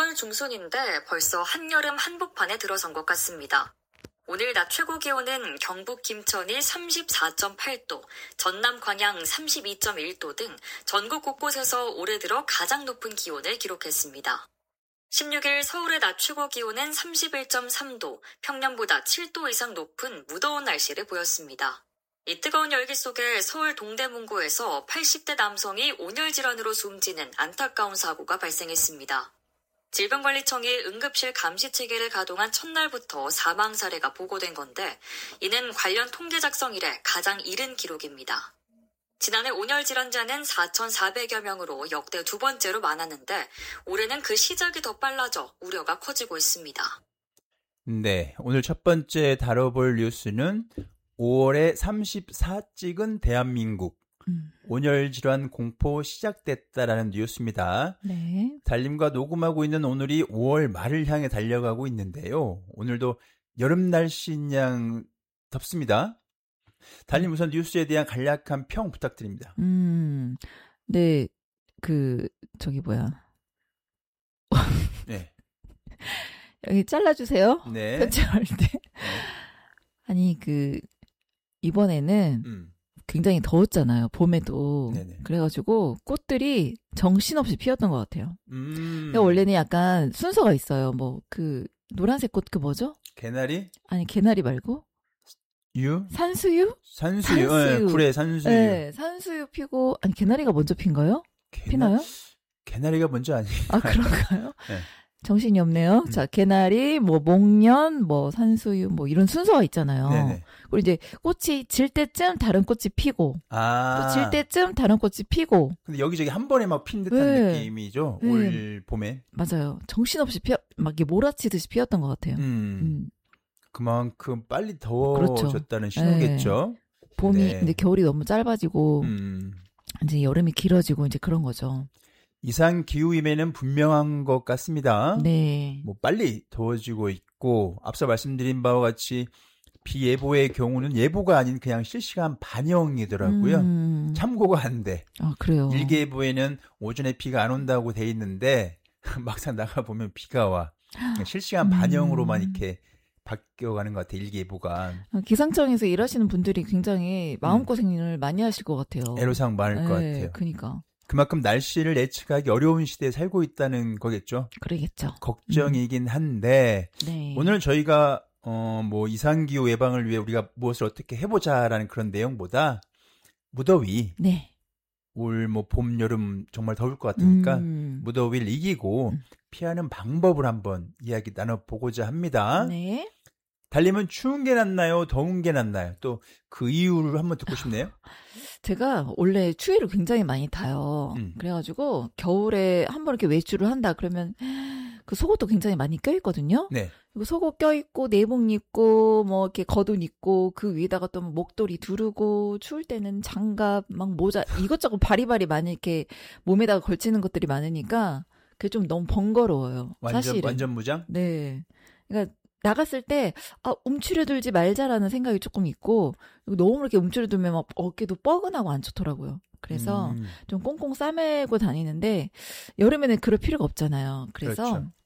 10월 중순인데 벌써 한여름 한복판에 들어선 것 같습니다. 오늘 낮 최고 기온은 경북 김천이 34.8도, 전남 광양 32.1도 등 전국 곳곳에서 올해 들어 가장 높은 기온을 기록했습니다. 16일 서울의 낮 최고 기온은 31.3도, 평년보다 7도 이상 높은 무더운 날씨를 보였습니다. 이 뜨거운 열기 속에 서울 동대문구에서 80대 남성이 온열 질환으로 숨지는 안타까운 사고가 발생했습니다. 질병관리청이 응급실 감시체계를 가동한 첫날부터 사망 사례가 보고된 건데 이는 관련 통계 작성 이래 가장 이른 기록입니다. 지난해 온열 질환자는 4,400여 명으로 역대 두 번째로 많았는데 올해는 그 시작이 더 빨라져 우려가 커지고 있습니다. 네, 오늘 첫 번째 다뤄볼 뉴스는 5월에 34 찍은 대한민국. 온열 질환 공포 시작됐다라는 뉴스입니다. 네. 달님과 녹음하고 있는 오늘이 5월 말을 향해 달려가고 있는데요. 오늘도 여름 날씨인 양 덥습니다. 달님 우선 뉴스에 대한 간략한 평 부탁드립니다. 네, 네. 여기 잘라주세요. 네. 편집할 때. 네. 아니, 이번에는 굉장히 더웠잖아요. 봄에도. 네네. 그래가지고 꽃들이 정신없이 피었던 것 같아요. 그러니까 원래는 약간 순서가 있어요. 노란색 꽃 뭐죠? 개나리? 아니, 개나리 말고. 산수유? 산수유. 네, 굴에 산수유. 네, 산수유 피고, 아니, 개나리가 먼저 핀가요? 피나요? 개나리가 먼저 아니에요. 아, 그런가요? 네. 정신이 없네요. 자, 개나리, 목련, 산수유, 이런 순서가 있잖아요. 네네. 그리고 이제 꽃이 질 때쯤 다른 꽃이 피고, 또 질 때쯤 다른 꽃이 피고. 근데 여기저기 한 번에 막 핀 듯한 느낌이죠. 네. 올 봄에. 맞아요. 정신없이 막 이게 몰아치듯이 피었던 것 같아요. 그만큼 빨리 더워졌다는 그렇죠. 신호겠죠. 네. 봄이, 근데 겨울이 너무 짧아지고, 이제 여름이 길어지고, 이제 그런 거죠. 이상 기후임에는 분명한 것 같습니다. 네. 빨리 더워지고 있고, 앞서 말씀드린 바와 같이 비 예보의 경우는 예보가 아닌 그냥 실시간 반영이더라고요. 참고가 안 돼. 아, 그래요. 일기예보에는 오전에 비가 안 온다고 돼 있는데 막상 나가보면 비가 와. 실시간 반영으로만 이렇게 바뀌어가는 것 같아요. 일기예보가. 기상청에서 일하시는 분들이 굉장히 마음고생을 많이 하실 것 같아요. 애로사항 많을 것 같아요. 그러니까. 그만큼 날씨를 예측하기 어려운 시대에 살고 있다는 거겠죠. 그러겠죠. 걱정이긴 한데 네. 오늘 저희가 이상기후 예방을 위해 우리가 무엇을 어떻게 해보자라는 그런 내용보다 무더위, 네. 올 봄, 여름 정말 더울 것 같으니까 무더위를 이기고 피하는 방법을 한번 이야기 나눠보고자 합니다. 네. 달님은 추운 게 낫나요? 더운 게 낫나요? 또 그 이유를 한번 듣고 싶네요. 제가 원래 추위를 굉장히 많이 타요. 그래가지고 겨울에 한번 이렇게 외출을 한다 그러면 그 속옷도 굉장히 많이 껴있거든요. 네. 그리고 속옷 껴있고 내복 입고 이렇게 겉옷 입고 그 위에다가 또 목도리 두르고 추울 때는 장갑 막 모자 이것저것 바리바리 많이 이렇게 몸에다가 걸치는 것들이 많으니까 그게 좀 너무 번거로워요. 사실은. 완전 무장? 네. 그러니까 나갔을 때, 움츠려들지 말자라는 생각이 조금 있고, 너무 이렇게 움츠려들면 막 어깨도 뻐근하고 안 좋더라고요. 그래서 좀 꽁꽁 싸매고 다니는데, 여름에는 그럴 필요가 없잖아요. 그래서 그렇죠.